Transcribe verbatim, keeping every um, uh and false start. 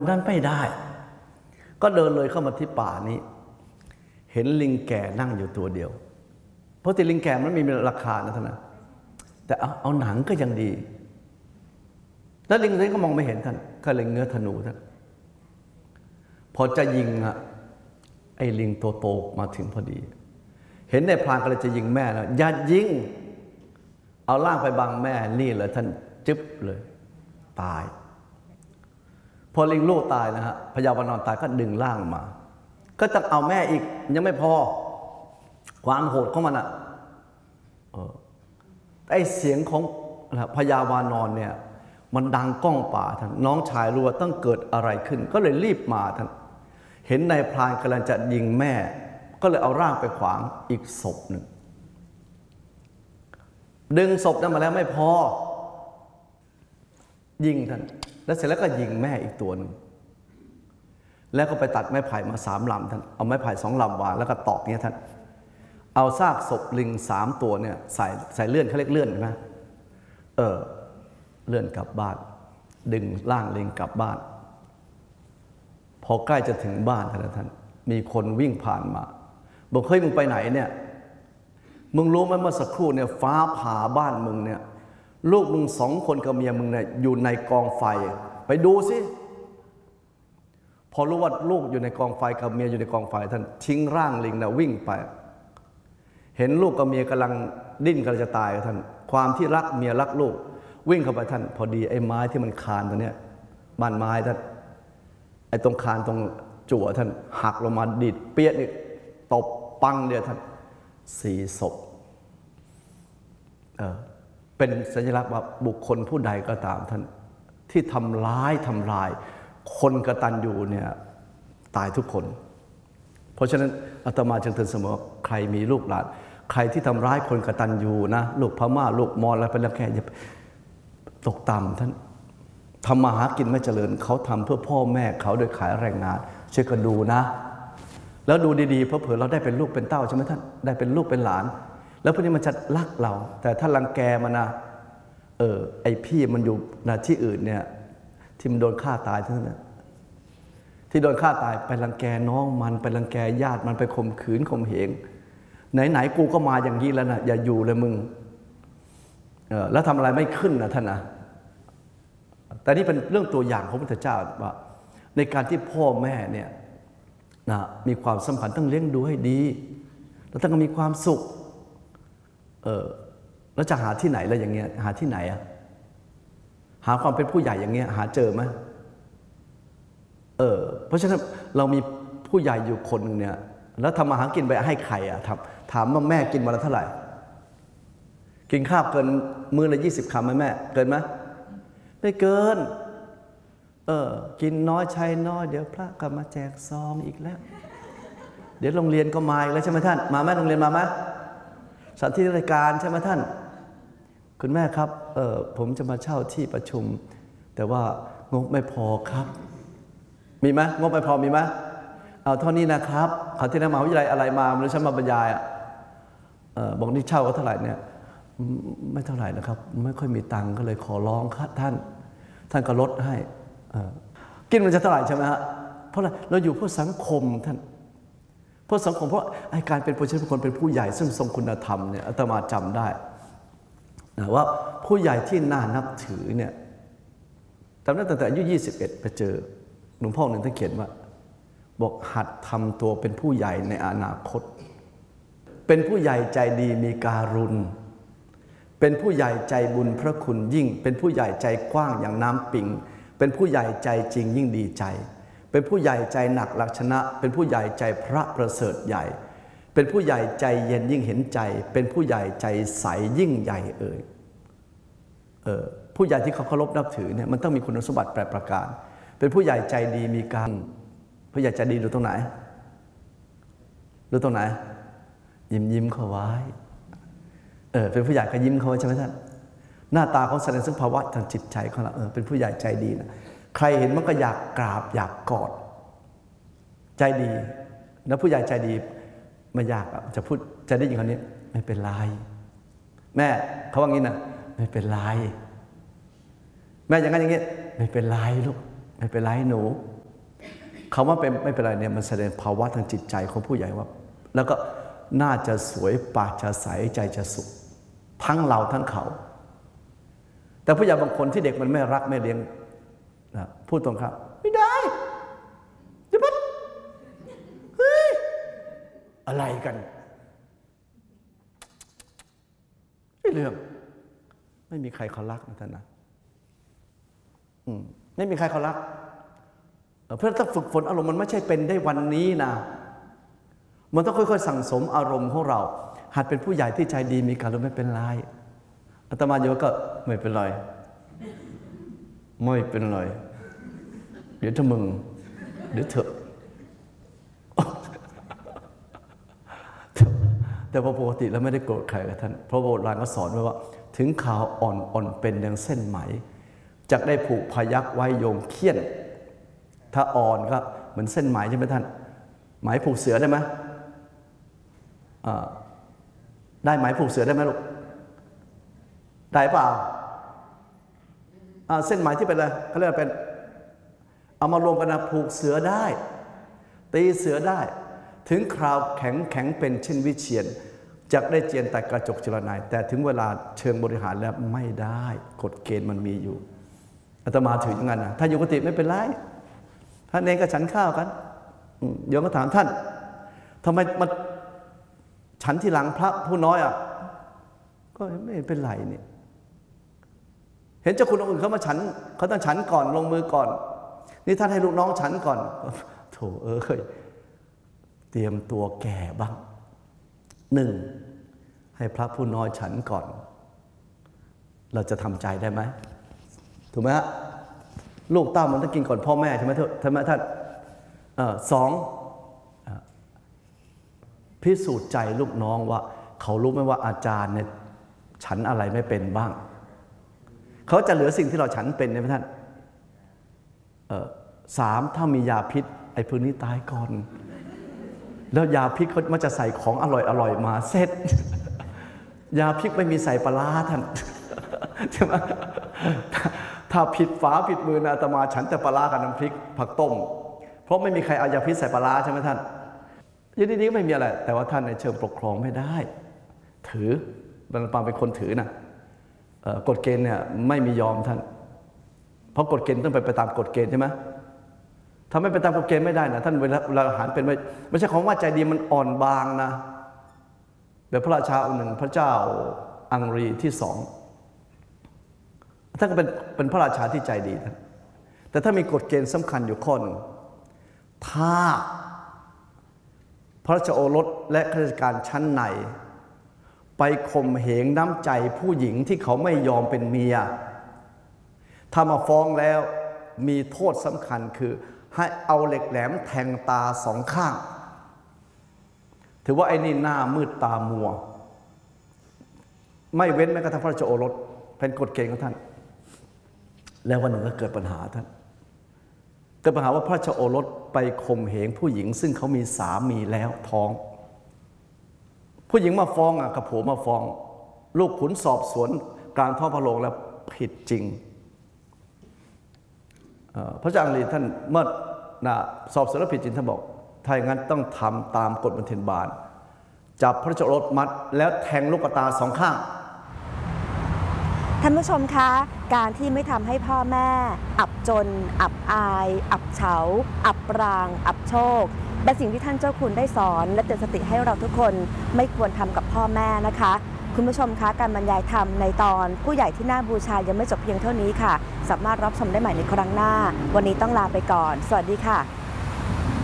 นั้นไม่ได้ก็เดินเลยเข้ามาที่ป่านี้เห็นลิงแก่นั่งอยู่ตัวเดียวเพราะที่ลิงแก่มันมีราคานะท่านนะแต่เอาเอาหนังก็ยังดีแล้วลิงนี้ก็มองไม่เห็นท่านก็เล็งเงื้อธนูท่านพอจะยิงอะไอ้ลิงโตโตมาถึงพอดีเห็นในพรานก็เลยจะยิงแม่แล้วอย่ายิงเอาล่างไปบังแม่นี่เลยท่านจึ๊บเลยตายพอลิงลูกตายนะฮะพญาวานอนตายก็ดึงล่างมาก็จะเอาแม่อีกยังไม่พอความโหดของมันอ่ะไอเสียงของพญาวานอนเนี่ยมันดังก้องป่าท่านน้องชายรู้ว่าต้องเกิดอะไรขึ้นก็เลยรีบมาท่านเห็นนายพรานกำลังจะยิงแม่ก็เลยเอาร่างไปขวางอีกศพหนึ่งดึงศพนั้นมาแล้วไม่พอยิงท่านแล้วเสร็จแล้วก็ยิงแม่อีกตัวหนึ่งแล้วก็ไปตัดไม้ไผ่มาสามลำท่านเอาไม้ไผ่สองลำวางแล้วก็ตอกเนี่ยท่านเอาซากศพลิงสามตัวเนี่ยใส่ใส่เลื่อนเขาเรียกเลื่อนใช่ไหมเออเลื่อนกลับบ้านดึงร่างลิงกลับบ้านพอใกล้จะถึงบ้านท่านท่านมีคนวิ่งผ่านมาบอกเฮ้ยมึงไปไหนเนี่ยมึงรู้ไหมเมื่อสักครู่เนี่ยฟ้าผ่าบ้านมึงเนี่ยลูกมึงสองคนกับเมียมึงเนี่ยอยู่ในกองไฟไปดูสิพอรู้ว่าลูกอยู่ในกองไฟกับเมียอยู่ในกองไฟท่านทิ้งร่างลิงนะวิ่งไปเห็นลูกกับเมียกำลังดิ้นกำลังจะตายท่านความที่รักเมียรักลูกวิ่งเข้าไปท่านพอดีไอ้ไม้ที่มันคานตรงเนี้ยบ้านไม้ท่านไอ้ตรงคานตรงจั่วท่านหักลงมาดิดเปี้ยนี่ตบปังเดียวท่านสี่ศพเออเป็นสัญลักษณ์ว่าบุคคลผู้ใดก็ตามท่านที่ทำร้ายทำลายคนกตัญญูเนี่ยตายทุกคนเพราะฉะนั้นอาตมาจึงเตือนเสมอใครมีลูกหลานใครที่ทำร้ายคนกตัญญูนะลูกพม่าลูกมอญอะไรเป็นแล้วแค่อย่าตกต่ำท่านทำมาหากินไม่เจริญเขาทำเพื่อพ่อแม่เขาโดยขายแรงงานช่วยกันดูนะแล้วดูดีๆเพราะเผื่อเราได้เป็นลูกเป็นเต้าใช่ไหมท่านได้เป็นลูกเป็นหลานแล้วพวกนี้มันจะรักเราแต่ถ้ารังแกมันนะเออไอพี่มันอยู่นะที่อื่นเนี่ยที่มันโดนฆ่าตายทั้งนั้นที่โดนฆ่าตายไปรังแกน้องมันไปรังแกญาติมันไปข่มขืนข่มเหงไหนๆกูก็มาอย่างนี้แล้วนะอย่าอยู่เลยมึงเออแล้วทำอะไรไม่ขึ้นนะท่านนะแต่นี่เป็นเรื่องตัวอย่างของพระพุทธเจ้าว่าในการที่พ่อแม่เนี่ยนะมีความสัมพันธ์ต้องเลี้ยงดูให้ดีแล้วต้องมีความสุขเออแล้วจะหาที่ไหนแล้วอย่างเงี้ยหาที่ไหนอะหาความเป็นผู้ใหญ่อย่างเงี้ยหาเจอไหมเออเพราะฉะนั้นเรามีผู้ใหญ่อยู่คนหนึ่งเนี่ยแล้วทำมาหากินไปให้ใครอะถามถามว่าแม่กินวันละเท่าไหร่กินข้าวเกินมื้อละยี่สิบคำไหมแม่เกินไหมไม่เกินเออกินน้อยใช้น้อยเดี๋ยวพระก็มาแจกซองอีกแล้วเดี๋ยวโรงเรียนก็มาอีกแล้วใช่ไหมท่านมาไหมโรงเรียนมาไหมสถานที่ราชการใช่ไหมท่านคุณแม่ครับเออผมจะมาเช่าที่ประชุมแต่ว่างบไม่พอครับมีไหมงบไม่พอมีไหมเอาเท่านี้นะครับเขาที่นั่นมหาวิทยาลัยอะไรมาไม่รู้ฉันมาบรรยายอ่ะเออบอกนี่เช่าก็เท่าไหร่เนี่ยไม่เท่าไหร่นะครับไม่ค่อยมีตังค์ก็เลยขอร้องครับท่านท่านก็ลดให้กินมันจะเท่าไหร่ใช่ไหมฮะเพราะอะไรเราอยู่เพื่อสังคมท่านเพื่อสังคมเพราะไอ้การเป็นผู้ใหญ่เป็นคนเป็นผู้ใหญ่ซึ่งทรงคุณธรรมเนี่ยอาตมาจำได้นะว่าผู้ใหญ่ที่น่านับถือเนี่ยจำได้ตั้งแต่อายุยี่สิบเอ็ดไปเจอหลวงพ่อหนึ่งท่านเขียนว่าบอกหัดทำตัวเป็นผู้ใหญ่ในอนาคตเป็นผู้ใหญ่ใจดีมีการุณเป็นผู้ใหญ่ใจบุญพระคุณยิ่งเป็นผู้ใหญ่ใจกว้างอย่างน้ำปิงเป็นผู้ใหญ่ใจจริงยิ่งดีใจเป็นผู้ใหญ่ใจหนักลักษณะเป็นผู้ใหญ่ใจพระประเสริฐใหญ่เป็นผู้ใหญ่ใจเย็นยิ่งเห็นใจเป็นผู้ใหญ่ใจใสยิ่งใหญ่เอ่ยเออผู้ใหญ่ที่เขาเคารพนับถือเนี่ยมันต้องมีคุณสมบัติแปดประการเป็นผู้ใหญ่ใจดีมีการผู้ใหญ่ใจดีดูตรงไหนดูตรงไหนยิ้มยิ้มเขาไว้เออเป็นผู้ใหญ่ก็ยิ้มเขาใช่ไหมท่านหน้าตาเขาแสดงซึ่งภาวะทางจิตใจเขาละเออเป็นผู้ใหญ่ใจดีนะใครเห็นมันก็อยากกราบอยากกอดใจดีแล้วผู้ใหญ่ใจดีไม่อยากจะพูดจะได้ยินคำนี้ไม่เป็นไรแม่เขาว่างี้นะไม่เป็นไรแม่อย่างนั้นอย่างนี้ไม่เป็นไรลูกไม่เป็นไรหนูคำว่าเป็นไม่เป็นไรเนี่ยมันแสดงภาวะทางจิตใจของผู้ใหญ่ว่าแล้วก็น่าจะสวยปากจะใสใจจะสุขทั้งเราทั้งเขาแต่ผู้ใหญ่บางคนที่เด็กมันไม่รักไม่เลี้ยงนะพูดตรงครับไม่ได้จะพัดเฮ้ยอะไรกันไม่เรื่องไม่มีใครเขารักนะท่านนะอืมไม่มีใครเขารักเพื่อถ้าฝึกฝนอารมณ์มันไม่ใช่เป็นได้วันนี้นะมันต้องค่อยๆสั่งสมอารมณ์ของเราหัดเป็นผู้ใหญ่ที่ใจดีมีการรู้ไม่เป็นไรอาตมาโยก็ไม่เป็นไรไม่เป็นไรเดี๋ยวถ้ามึงเดี๋ยวเถอะแต่พอปกติแล้วไม่ได้โกรธใครกับท่านเพราะโบราณก็สอนไว้ว่าถึงขาวอ่อนอ่อนเป็นอย่างเส้นไหมจะได้ผูกพยักไว้โยงเขี้ยนถ้าอ่อนก็เหมือนเส้นไหมใช่ไหมท่านไหมผูกเสือได้ไหมได้ไหมผูกเสือได้ไหมลูกได้เปล่าเส้นไหมที่เป็นอะไรเขาเรียกว่าเป็นเอามารวมกันนะผูกเสือได้ตีเสือได้ถึงคราวแข็งแข็งเป็นเช่นวิเชียรจะได้เจียนแต่กระจกเจรนายแต่ถึงเวลาเชิงบริหารแล้วไม่ได้กฎเกณฑ์มันมีอยู่อาตมาถืออย่างนั้นนะถ้าอยู่กุฏิไม่เป็นไรท่านเองก็ฉันข้าวกันโยมก็ถามท่านทำไมมันฉันทีหลังพระผู้น้อยอ่ะก็ไม่เป็นไรเนี่ยเห็นเจ้าคุณองค์อื่นเขามาฉันเขาต้องฉันก่อนลงมือก่อนนี่ท่านให้ลูกน้องฉันก่อนโถเอ้ยเตรียมตัวแก่บ้างหนึ่งให้พระผู้น้อยฉันก่อนเราจะทำใจได้ไหมถูกไหมฮะลูกเต้ามันต้องกินก่อนพ่อแม่ใช่ไหมท่านใช่ไหมท่านสองพิสูจน์ใจลูกน้องว่าเขารู้ไหมว่าอาจารย์เนี่ยฉันอะไรไม่เป็นบ้างเขาจะเหลือสิ่งที่เราฉันเป็นไหมท่านสามถ้ามียาพิษไอ้พวกนี้ตายก่อนแล้วยาพิษเขามันจะใส่ของอร่อยอร่อยมาเสร็จยาพิษไม่มีใส่ปลาท่านใช่ไหมถ้าผิดฝาผิดมือนะอาตมาฉันแต่ปลากับน้ำพริกผักต้มเพราะไม่มีใครเอายาพิษใส่ปลาใช่ไหมท่านยี่นี้ก็ไม่มีอะไรแต่ว่าท่านในเชิงปกครองไม่ได้ถือบรรพเป็นคนถือนะกฎเกณฑ์เนี่ยไม่มียอมท่านเพราะกฎเกณฑ์ต้องไปไปตามกฎเกณฑ์ใช่ไหมถ้าไม่ไปตามกฎเกณฑ์ไม่ได้นะท่านเวลาเวลาอาหารเป็นไม่ไม่ใช่ของว่าใจดีมันอ่อนบางนะแบบพระราชาองค์หนึ่งพระเจ้าอังรีที่สองท่านก็เป็นเป็นพระราชาที่ใจดีท่านแต่ถ้ามีกฎเกณฑ์สำคัญอยู่ข้อหนึ่งถ้าพระราชโอรสและข้าราชการชั้นในไปข่มเหงน้ำใจผู้หญิงที่เขาไม่ยอมเป็นเมียถ้ามาฟ้องแล้วมีโทษสำคัญคือให้เอาเหล็กแหลมแทงตาสองข้างถือว่าไอ้นี่หน้ามืดตามัวไม่เว้นแม้กระทั่งพระราชโอรสเป็นกฎเกณฑ์ของท่านแล้ววันหนึ่งก็เกิดปัญหาท่านเกิดปัญหาว่าพระราชโอรสไปข่มเหงผู้หญิงซึ่งเขามีสามีแล้วท้องผู้หญิงมาฟ้องอ่ะกับผัวมาฟ้องลูกขุนสอบสวนกลางท้องพระโรงแล้วผิดจริงพระเจ้าอังรีท่านเมื่อนะสอบสวนแล้วผิดจริงท่านบอกถ้าอย่างนั้นต้องทำตามกฎบันเทิงบาลจับพระราชโอรสมัดแล้วแทงลูกตาสองข้างท่านผู้ชมคะการที่ไม่ทำให้พ่อแม่อับจนอับอายอับเฉาอับปรางอับโชคเป็นสิ่งที่ท่านเจ้าคุณได้สอนและเตือนสติให้เราทุกคนไม่ควรทำกับพ่อแม่นะคะคุณผู้ชมคะการบรรยายธรรมในตอนผู้ใหญ่ที่น่าบูชายังไม่จบเพียงเท่านี้ค่ะสามารถรับชมได้ใหม่ในครั้งหน้าวันนี้ต้องลาไปก่อนสวัสดีค่ะ